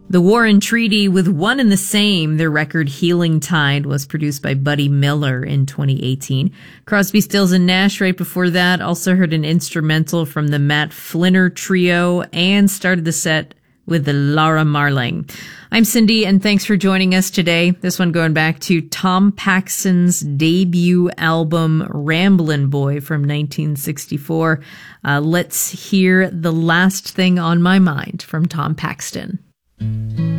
The War and Treaty with One and the Same, their record Healing Tide, was produced by Buddy Miller in 2018. Crosby, Stills, and Nash right before that also heard an instrumental from the Matt Flinner Trio and started the set with the Laura Marling. I'm Cindy, and thanks for joining us today. This one going back to Tom Paxton's debut album, Ramblin' Boy from 1964. Let's hear The Last Thing on My Mind from Tom Paxton.